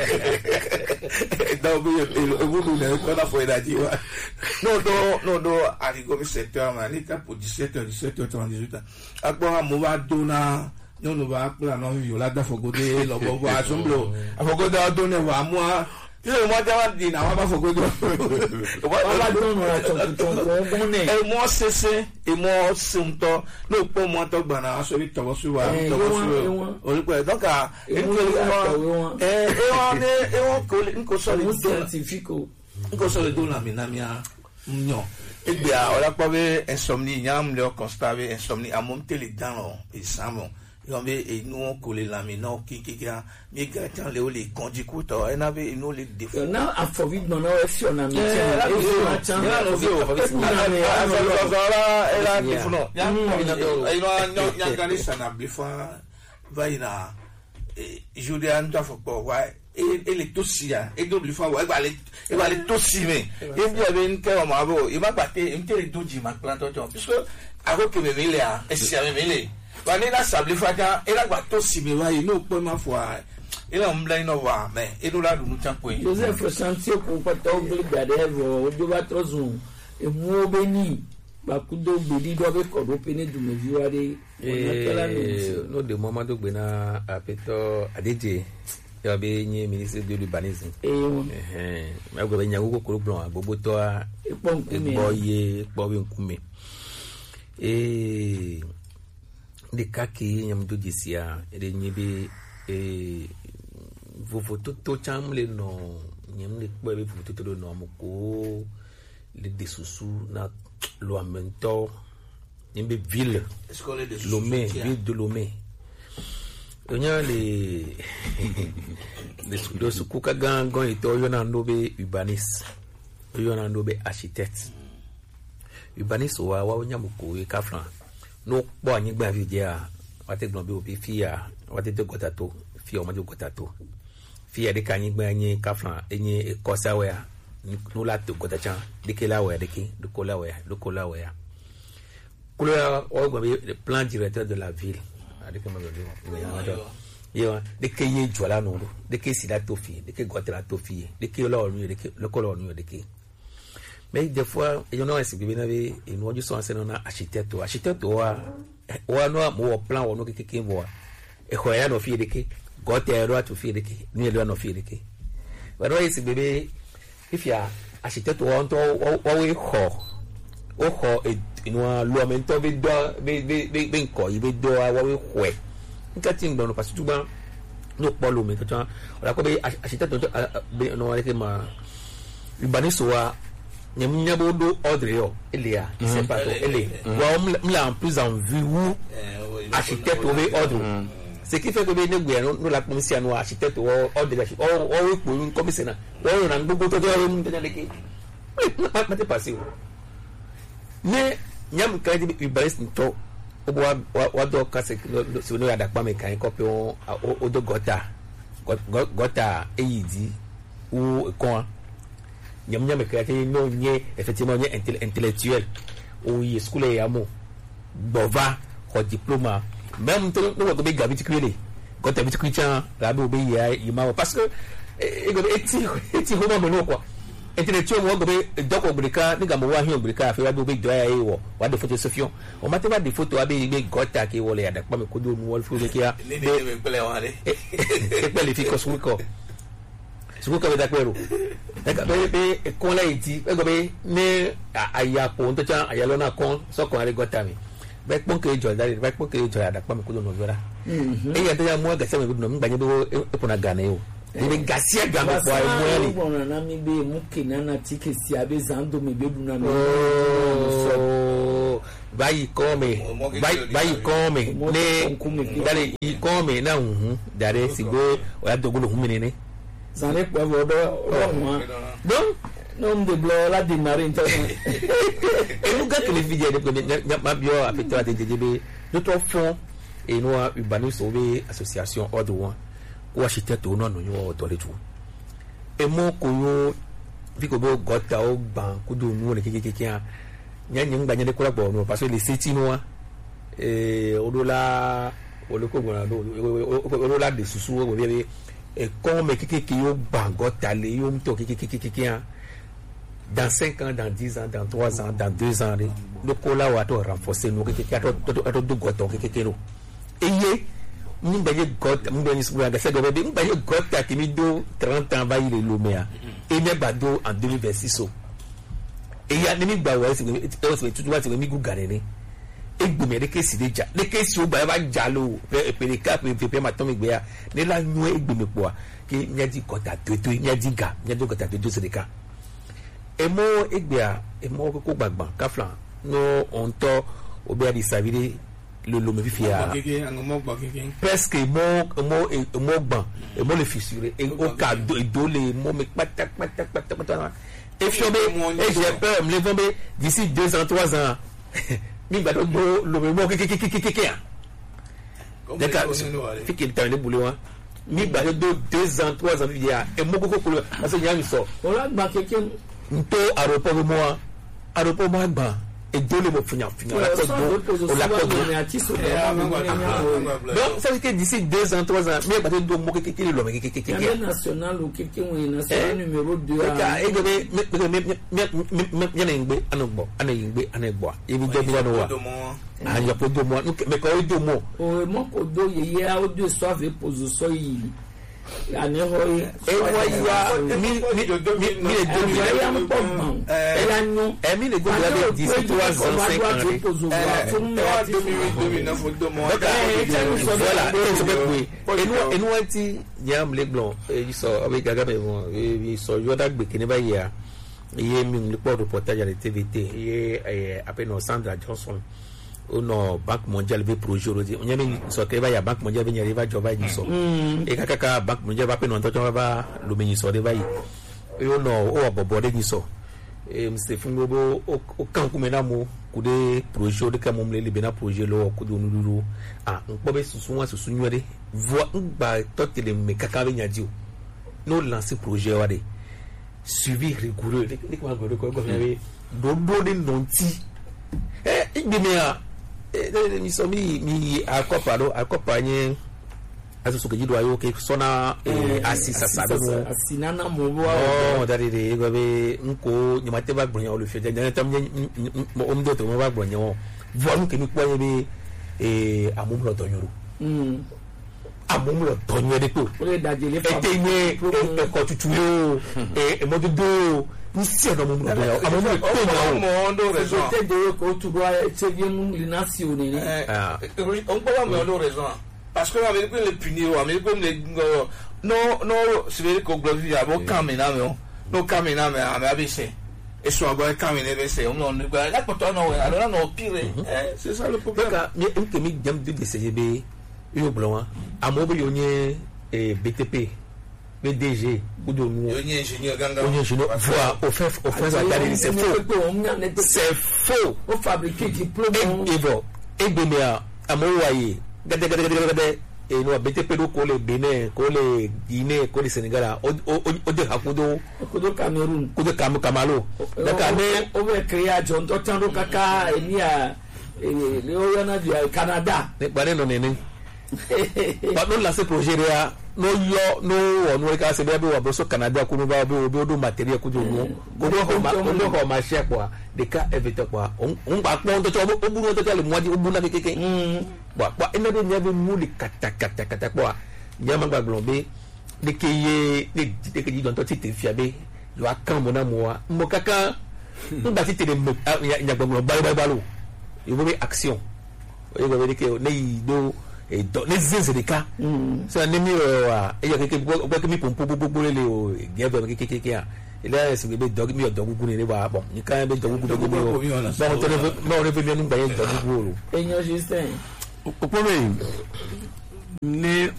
do beje mundu ne ko na fo ida ji wa no arigo mi secteur ma ni ka pour 17h 18h mo ba do na no ba pla no viola da fogode lo bo ba assemble afogodo do ne wa mo tí lè mọ jáwá di náà wọn bá fọkó jọ. wọn bá dún ọ̀nà àtọ̀kùtọ̀ ọgbọ́n ní. ẹ mọ ṣẹṣẹ ẹ mọ ṣẹǹtọ ló pọ̀ mọ́ tọgbà náà aṣọ yìí tọwọ́ sí wa tọwọ́ sí wa olùkọ́ ẹ̀ dọ́kà wọn nkò sọ̀rọ̀ dó nàmì à ń yàn. egbe a ọ̀làpọ̀ bẹ insomnie nyàm lè constat bẹ insomnie àmọ́ n tẹ̀lé dáná ìsàmù. Yombe et nous coller la mino qui a mais gâteau les oli conduit couteau et avait nous les défauts na afovi non no si on a mis ele tossia e do blifa wa vale tossime e bi ave nke o ma bo e ma bate nke doji ma planto to puisque ako ke me mele a e si ave mele wani na sabli fata e la gba tossime wa e no pe ma fo a e la mbla ino wa me e do la du mutan po e Joseph Santiago ko pata o gbe gade evo o do ba trozun e mu o be ni ba kudo gbedi do be ko do pe ni du me viware no de moment do gbe na apeto adeje ya be nye ministre de l'urbanisme ma go be nya go ko blon gbogbo to a boye po bi nkume de kaki nyam do disia de nyibe vovo to chamle no nyam le po be vovo to no amoko le desusu na lo amento nyimbe ville Lomé ville de Lomé onya le de sukuka gangon ito yona ndobe urbaniste yona ndobe architecte urbaniste wa onya muko e kafran no po anyi gba fi je a wate gbon be obi fi a wate de gota to fi o ma de gota to fi e de kanyi gba anyi kafran enyi kosa we a no la to gota chan de ke la we de ke de ko la we couleur o gba be plan directeur de la ville de que yo de que ye jola no de que sida tofi de que gotera tofi de que lo nu de que le color nu de que mais des fois you know c'est bien avec et nous juste en scène na architecte wa no mo plan wo no que bo e ko ya no fi de que gotera to fi de que ni le no fi de que but no c'est bébé if ya architecte wa on to we ho ino lo amento be nko ibe do wa we hwe nkati ngbono parce tout ban no polo me to ora ko be architecte be no wa ke ma urbaniste wa nyamnya bodo odrio elia c'est pas to ele wa mla en plus en vue ou architecte o be odro ce qui fait que be ne gbe no la commission no architecte o odro o we po ni commission na o na gbogbo to do mu tanya leke ma te passer mais nyam kan di urbaniste to wa do kase so no ada pa me kan copy o do gota eyidi ou kon nyam kan ti no nye effectivement nye intellectuel ou y school ya mo bova ko diplôme même to no go be gabi tikrele ko tabi tikricha la be obe ya yima parce que e go eti ho mo no kwa etire tí o mo go be doko brika ni ga mo wa hin brika fe wa be do ya e wo wa de photo sofion o ma te ba de photo abi be gota ke wo le ya da pa me ko do nu wol fu le kia ni be pele wa de e pele fi ko suko be da kwero e ga be kon la iti e go be ne aya ko nto cha aya lo na kon so kon ale gota mi be pon ke jo dari be pon ke jo ya da pa me ko do nu wora e ya de ya mo ga se me bi no ngba nye be e pona gane o ni gasia gambe kwa mweli bona na mi be mukina na tike si abe zando me bedu na me vai come ne dale I come na dare sigo o ya dogulo humene ne zane kwa vodo ma donc non de blo la di marine e nuga que les vidéos de ma bio affecté à DDB notre fond et nous urbanisme sauver association ordre one ou architecte ou non nous dans les tout et mon koyo viko bo gota o ban kudu nu ne keke nya nyi ngba nya de kura bo no parce que les seti no odola oloko gona do odola de susu wo be et comme keke yo ban gota le yo mto keke dans 5 ans, dans 10 ans, dans 3 ans, dans 2 ans, le cola va renforcer nous, qui a tout de goton, qui est nous. Et nous avons got, nous avons got qui nous do 30 ans, va y le Lomea. Et nous avons en 2026. Et il y a des gens qui tout le monde gagné. Et vous mettez que c'est déjà. Les questions, vous avez jalo, les cas, vous pouvez m'attendre, mais là, nous avons quoi, qui n'y a dit got à deux, n'y a dit gars, n'y a dit got à deux, c'est des cas. Et moi, et moi, que bagban, kaflan, no, on to, obéa di savide, le lomifia. Presque, moi, et moi, le fissuré, et au cas de les mots, mais patak. Et j'ai peur, me lever d'ici 2 ans, 3 ans. Mi bado do, le moment, d'accord, fait qu'il t'a le boulot, mi bado 2 ans, 3 ans, et moi, parce qu'il y a une sorte. On l'a quelqu'un. Nto aéroport moi ba et dole mo funya la donc ça veut dire que d'ici 2 ans 3 ans mais ba do mo keke le lomme keke national ou quelqu'un national numéro 2 ngbe anegbo e bi do bi no wa anya po do mo me ko do mo o mo ko do ye ya o do so ave position yi ani hoy e wa ya mi le do mi mi le go la de 3 ans et nous anti yam le blanc et so avec gaga mais bon il so yo da gbe kini ba ya iye mi le port reportage à la TVT et appelle no Sandra Johnson no banque mondiale be projet rodi on yami so ke ba ya banque mondiale be nyari ba joba ni so e kaka banque mondiale ba pe no to ba lo me ni so de ba yi yo no o bobo de ni so e mse fungo o kan ku me na mo ku de projet de ka mo le be na projet lo ku do nuru npo be susu wa susu nywere vo ngba to tele me kaka be nyadi o no lancer projet wa de suivi rigoureux de ko go do de nonti igbe mi so mi akopa nye aso so kejido ayo ke sona asisa sabo asinana mo wa dari de gobe nko nyamate ba gbonya o le fe jana tam nye o mdo to mo ba gbonya o vo nu ke mi po ye be amumlo tonyoro amumlo tonyo de ko o le dajele fa etenye ko tutu yo mo do nsi no mo do amumlo tonyo mo ndo raison te de ko tu dois être bien mon nation ni on peut pas me ndo raison parce que avec le punir avec le no c'est vrai que glovi a bon camina mais no camina mais ABC et soit bon camina ABC on ne la porte non alors non pire c'est ça le problème mais que mi jam de CGB yo blanc amobo yo nye BTP BDG ou de nous ingénieur ganga voir c'est faux au fabriquer diplôme et bemea amowaye gade et nous BTP do ko le Bénin ko le Guinée ko le Sénégal o de hakudo Cameroun ko de Kamalo d'accord mais on va créer John Totando kaka enia le o yana di Canada ne pare no nene ba no la se projet ya no yo no onu ka se be wa bo so Canada ku no ba be do material ku do no go ma share kwa de ka evite kwa on ba pon to o buru to le mo di o bu na keke ba ina de nya be mu li kata kwa nya ma gba glombe de ke ye de ke di don to ti te fiabe lo akan mo na mo kaka ngba ti te de nya gba ba lo il veut action il veut que ne do et ne zezeka ça ne mi il y a quelque mi pompo le o gebe quelque il a ce bébé dog mi dog gu ne ba bon ni kan be dog gu bon on revient nous bayer dog gu et nous Justin au problème ne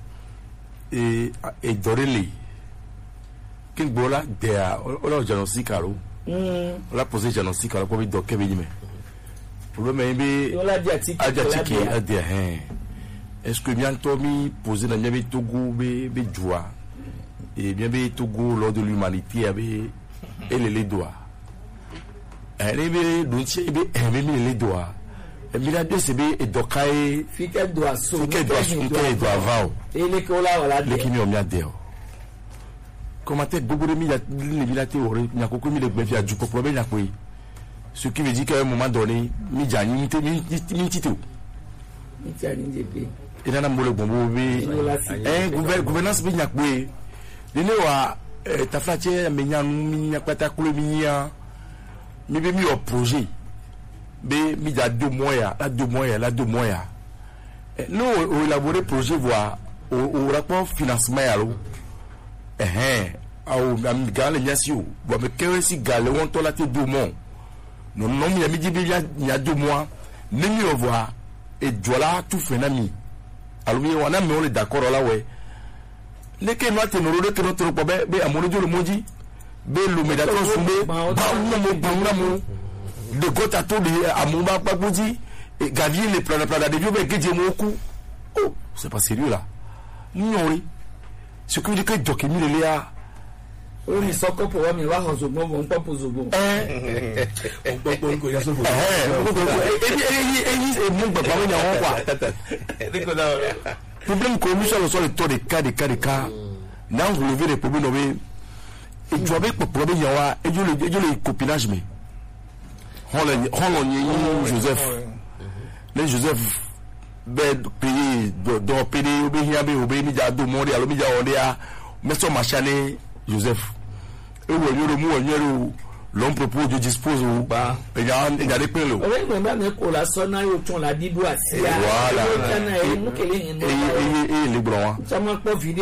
et dorele king bola de o la diagnostic alo la poser diagnostic alo ko bi dog ke bi me problème est adiatique adia est-ce que bientôt mi poser na bien Togo be joie et bien be Togo lors de l'humanité avait les doigts elle be doutier be les doigts et mi la deux c'est be dokai fike doit so doit va et les cola wala les qui mi deo comment te gogo mi la la théorie nya ko mi le gbe fi aju ko problème nya ko ce qui veut dire qu'à un moment donné mi jani mi tito et là na bombo be gouvernance bi nyakwe dine wa ta fatie me nyanu mi nyakata kulo mi ya mi be mi au projet be mi da 2 mois ya nous on élaborer projet voir au rapport financement alors au am gale nyasio bo me kewesi gale won to la te 2 mois non il y a midi il y a 2 mois nemi revoir et dola tout phénomène alors oui on a mais on est d'accord là ouais les que nous tenons le que notre problème be amono jo le moji be le médaton sumbe ba mo de gota to de amumba papoji et gavier les plans de vieux be geje moku oh c'est pas sérieux là non ce que veut dire que dokemi le là o mi soko po wa mi wa han zogbon mo npo po zogbon on peut ko ya so et mon papa on a quoi problème que nous sommes sur le taux de cas là vous levez les problèmes nommés et tu avais pour problème yawa et le copinage mais on Joseph les Joseph bed pays do pays obé mi ja do mori alo mi ja onde a meso machane Joseph et l'homme propose de dispose ou pas et il y a des pelo oui mais même ko la sona yo ton la dido asia voilà et les blancs ça m'a pas vidéo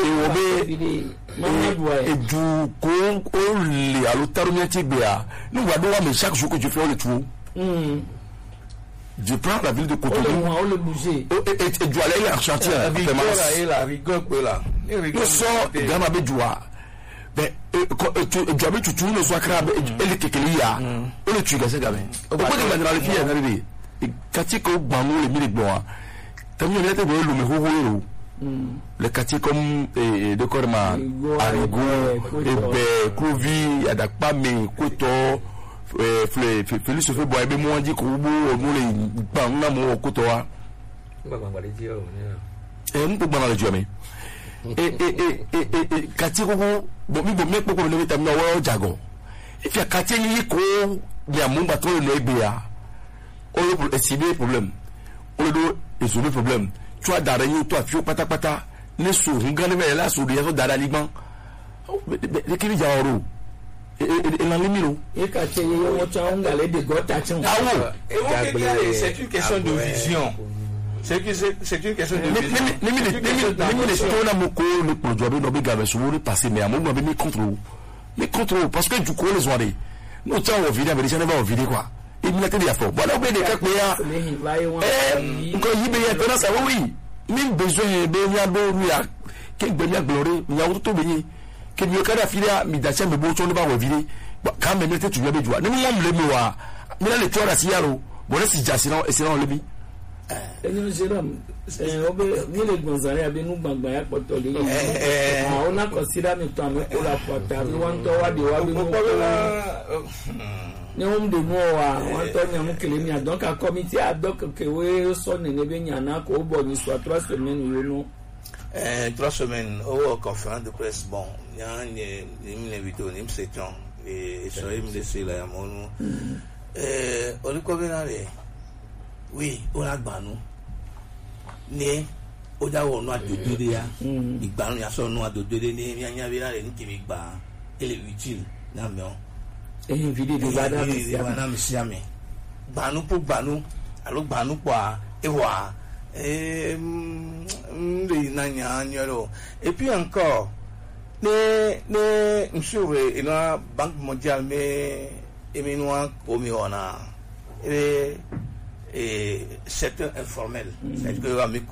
et du ko le alo tarumeti bia nous va devoir mais chaque jour que je fais le tour je prends la ville de Cotonou on le bouger et tu aller à chantier la rigueur que là nous sort gama be joie ben tu avais tu le soir crabe et le kekelia et le tu gase gabe pourquoi tu vas dans les filles arriver et quartier ko gbanou les mille bois tamio il était le me ho le quartier comme de Korma Arigo et be Kovi adakpa me Koto Félix se fait boire be mo ndi ko bo mo le gba na mo Koto wa mpo bana le jome et quartier ko bon mi bon meko ko no tamina wa jago if ya quartier yi ko ya mumba to no ebia o le estimer problème o le do résoudre problème tu as dara yi to afio patapata ne so ngane me la so de so dara liban de kiri jaworo et la limiro et quartier yi wo cha ngale de gota chin c'est une question de vision. C'est une question de le produit no biga be so passer mais amour no be contre parce que du coup les oreilles nous tiens au vidéo mais jamais va au vidéo quoi il me l'a dit à fond voilà be de quelque ya ko yibe ya tona ça oui même besoin de ya do ya que be ya gloire ya auto be ni que mieux kada filia mi da chambe bo cho le ba au vidéo quand même tu tu be joie ni mo le mi wa mi la le tora si yaro bon si jasina et sinon le bi ẹ̀yin ṣe náà ọbẹ̀ nílẹ̀ gbọ̀nzàrẹ́ àbí inú gbàngbà yà pọ̀tọ̀ lé yìí àwọn náà kọ̀sídà mi tán àmì kó la pọ̀tà àbí wọ́n tọ́ wádìí wá bí wọ́n kọ́ ní wọ́n dè mú wa wọ́n tọ́ ní àmú kele mi àdọ́kà kọ́mítì àdọ́kẹ̀wé sọ́ọ̀nì níbi yànnà kó bọ̀ ní sọ 3 semaines yóò nù. 3 semaines owó conférence de presse bon yàn ní mi vidéo ní msetan èso yìí mi lè ṣe ìlànà mọ́nú olùkọ́bí náà rẹ̀ oui ó rà gbànú ní ó dáwọ́ ọ̀nà àdòdóde ya ìgbàanú yà sọ ọ̀nà àdòdóde ní yányáwé náà rẹ̀ ní kìmí gbà ẹlẹ́wìtì náà mẹ́wọ́n. ẹ̀yin fìdí ìdìbò adá mi sí àmì gbànú pọ̀ gbànú àló gbànú pọ̀ à ẹ̀wà ndé iná nyà nyọrọ et puis encore ne nsúwè iná banque mondiale mais èmi ni wọn kò mi ọ̀nà secteur informel c'est que wà mí